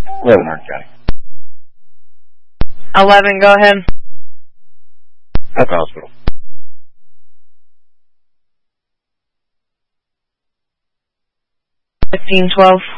11, Orange County. 11, go ahead. At the hospital. 1512.